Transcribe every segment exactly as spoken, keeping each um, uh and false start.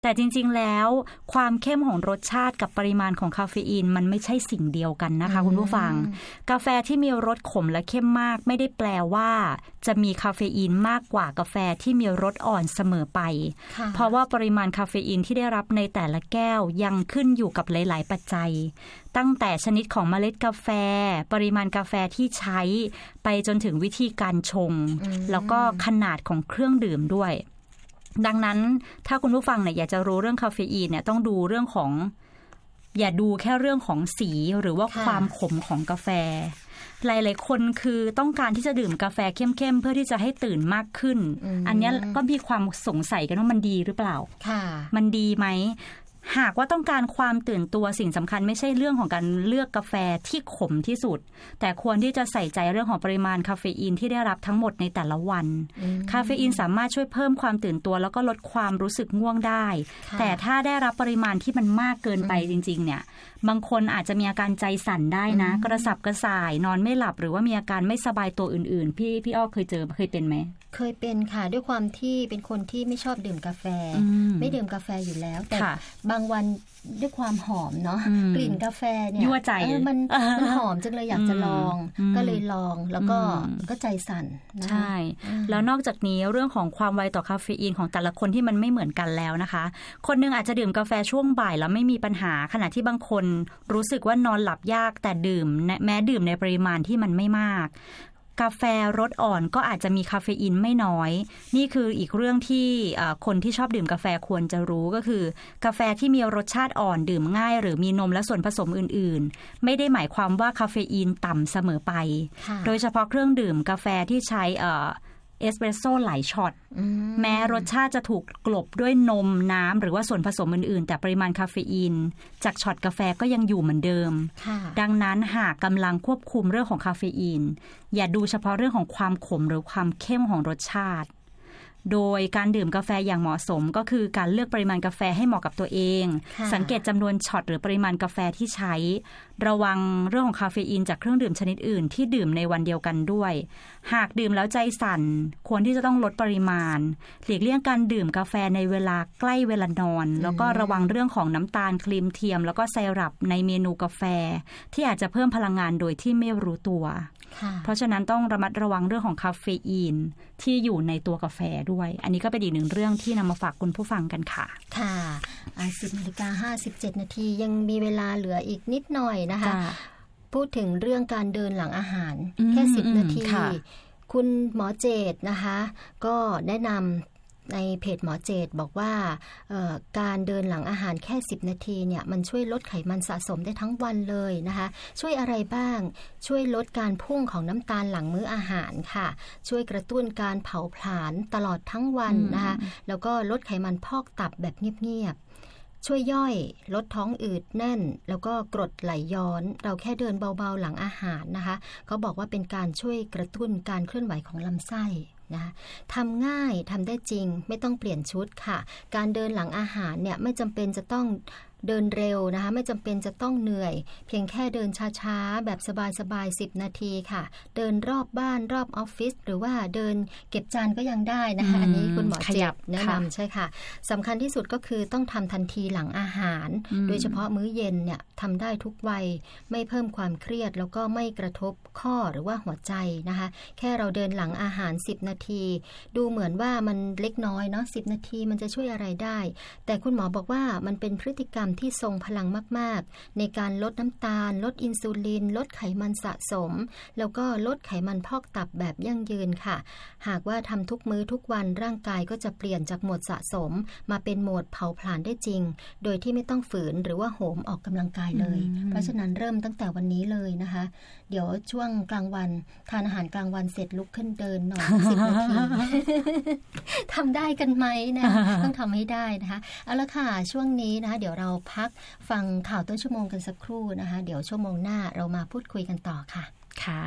แต่จริงๆแล้วความเข้มของรสชาติกับปริมาณของคาเฟอีนมันไม่ใช่สิ่งเดียวกันนะคะคุณผู้ฟังกาแฟที่มีรสขมและเข้มมากไม่ได้แปลว่าจะมีคาเฟอีนมากกว่ากาแฟที่มีรสอ่อนเสมอไปเพราะว่าปริมาณคาเฟอีนที่ได้รับในแต่ละแก้วยังขึ้นอยู่กับหลายๆปัจจัยตั้งแต่ชนิดของเมล็ดกาแฟปริมาณกาแฟที่ใช้ไปจนถึงวิธีการชงแล้วก็ขนาดของเครื่องดื่มด้วยดังนั้นถ้าคุณผู้ฟังเนี่ยอยากจะรู้เรื่องคาเฟอีนเนี่ยต้องดูเรื่องของอย่าดูแค่เรื่องของสีหรือว่าความขมของกาแฟหลายๆคนคือต้องการที่จะดื่มกาแฟเข้มๆเพื่อที่จะให้ตื่นมากขึ้น อ, อันนี้ก็มีความสงสัยกันว่ามันดีหรือเปล่ามันดีไหมหากว่าต้องการความตื่นตัวสิ่งสำคัญไม่ใช่เรื่องของการเลือกกาแฟที่ขมที่สุดแต่ควรที่จะใส่ใจเรื่องของปริมาณคาเฟอีนที่ได้รับทั้งหมดในแต่ละวันคาเฟอีนสามารถช่วยเพิ่มความตื่นตัวแล้วก็ลดความรู้สึกง่วงได้แต่ถ้าได้รับปริมาณที่มันมากเกินไปจริงๆเนี่ยบางคนอาจจะมีอาการใจสั่นได้นะกระสับกระส่ายนอนไม่หลับหรือว่ามีอาการไม่สบายตัวอื่นๆพี่พี่อ้อเคยเจอเคยเป็นไหมเคยเป็นค่ะด้วยความที่เป็นคนที่ไม่ชอบดื่มกาแฟไม่ดื่มกาแฟอยู่แล้วแต่บางวันด้วยความหอมเนาะกลิ่นกาแฟเนี่ยยั่วใจมันมันหอมจังเลยอยากจะลองก็เลยลองแล้วก็ก็ใจสั่นใช่แล้วนอกจากนี้เรื่องของความไวต่อคาเฟอีนของแต่ละคนที่มันไม่เหมือนกันแล้วนะคะคนนึงอาจจะดื่มกาแฟช่วงบ่ายแล้วไม่มีปัญหาขณะที่บางคนรู้สึกว่านอนหลับยากแต่ดื่มแม้ดื่มในปริมาณที่มันไม่มากกาแฟรสอ่อนก็อาจจะมีคาเฟอีนไม่น้อยนี่คืออีกเรื่องที่คนที่ชอบดื่มกาแฟควรจะรู้ก็คือกาแฟที่มีรสชาติอ่อนดื่มง่ายหรือมีนมและส่วนผสมอื่นๆไม่ได้หมายความว่าคาเฟอีนต่ำเสมอไปโดยเฉพาะเครื่องดื่มกาแฟที่ใช้เอสเปรสโซ่หลายช็อตแม้รสชาติจะถูกกลบด้วยนมน้ำหรือว่าส่วนผสมอื่นๆแต่ปริมาณคาเฟอีนจากช็อตกาแฟก็ยังอยู่เหมือนเดิมดังนั้นหากกำลังควบคุมเรื่องของคาเฟอีนอย่าดูเฉพาะเรื่องของความขมหรือความเข้มของรสชาติโดยการดื่มกาแฟอย่างเหมาะสมก็คือการเลือกปริมาณกาแฟให้เหมาะกับตัวเองสังเกตจำนวนช็อตหรือปริมาณกาแฟที่ใช้ระวังเรื่องของคาเฟอีนจากเครื่องดื่มชนิดอื่นที่ดื่มในวันเดียวกันด้วยหากดื่มแล้วใจสั่นควรที่จะต้องลดปริมาณหลีกเลี่ยงการดื่มกาแฟในเวลาใกล้เวลานอนแล้วก็ระวังเรื่องของน้ำตาลครีมเทียมแล้วก็ไซรัปในเมนูกาแฟที่อาจจะเพิ่มพลังงานโดยที่ไม่รู้ตัวเพราะฉะนั้นต้องระมัดระวังเรื่องของคาเฟอีนที่อยู่ในตัวกาแฟด้วยอันนี้ก็เป็นอีกหนึ่งเรื่องที่นำมาฝากคุณผู้ฟังกันค่ะค่ะสิบนาฬิกาห้าสิบเจ็ดนาทียังมีเวลาเหลืออีกนิดหน่อยนะคะพูดถึงเรื่องการเดินหลังอาหารแค่สิบนาทีคุณหมอเจตนะคะก็แนะนำในเพจหมอเจตบอกว่าการเดินหลังอาหารแค่สิบนาทีเนี่ยมันช่วยลดไขมันสะสมได้ทั้งวันเลยนะคะช่วยอะไรบ้างช่วยลดการพุ่งของน้ำตาลหลังมื้ออาหารค่ะช่วยกระตุ้นการเผาผลาญตลอดทั้งวันนะคะแล้วก็ลดไขมันพอกตับแบบเงียบๆช่วยย่อยลดท้องอืดแน่นแล้วก็กรดไหลย้อนเราแค่เดินเบาๆหลังอาหารนะคะเขาบอกว่าเป็นการช่วยกระตุ้นการเคลื่อนไหวของลำไส้นะทำง่ายทำได้จริงไม่ต้องเปลี่ยนชุดค่ะการเดินหลังอาหารเนี่ยไม่จำเป็นจะต้องเดินเร็วนะคะไม่จำเป็นจะต้องเหนื่อยเพียงแค่เดินช้าๆแบบสบายๆสิบนาทีค่ะเดินรอบบ้านรอบออฟฟิศหรือว่าเดินเก็บจานก็ยังได้นะคะอันนี้คุณหมอเจ็บแนะนำใช่ค่ะสำคัญที่สุดก็คือต้องทำทันทีหลังอาหารโดยเฉพาะมื้อเย็นเนี่ยทำได้ทุกวัยไม่เพิ่มความเครียดแล้วก็ไม่กระทบข้อหรือว่าหัวใจนะคะแค่เราเดินหลังอาหารสิบนาทีดูเหมือนว่ามันเล็กน้อยเนาะสิบนาทีมันจะช่วยอะไรได้แต่คุณหมอบอกว่ามันเป็นพฤติกรรมที่ทรงพลังมากๆในการลดน้ำตาลลดอินซูลินลดไขมันสะสมแล้วก็ลดไขมันพอกตับแบบยั่งยืนค่ะหากว่าทำทุกมื้อทุกวันร่างกายก็จะเปลี่ยนจากโหมดสะสมมาเป็นโหมดเผาผลาญได้จริงโดยที่ไม่ต้องฝืนหรือว่าโหมออกกำลังกายเลยเพราะฉะนั้นเริ่มตั้งแต่วันนี้เลยนะคะเดี๋ยวช่วงกลางวันทานอาหารกลางวันเสร็จลุกขึ้นเดินหน่อยสิบนาที ทำได้กันไหมนะต้องทำให้ได้นะคะเอาละค่ะช่วงนี้นะคะเดี๋ยวเราพักฟังข่าวต้นชั่วโมงกันสักครู่นะคะเดี๋ยวชั่วโมงหน้าเรามาพูดคุยกันต่อค่ะค่ะ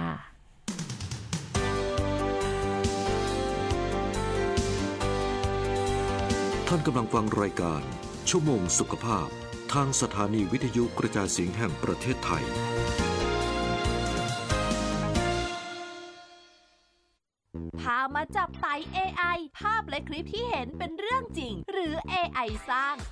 ท่านกำลังฟังรายการชั่วโมงสุขภาพทางสถานีวิทยุกระจายเสียงแห่งประเทศไทยพามาจับไต่ เอ ไอ ภาพและคลิปที่เห็นเป็นเรื่องจริงหรือ เอ ไอ สร้าง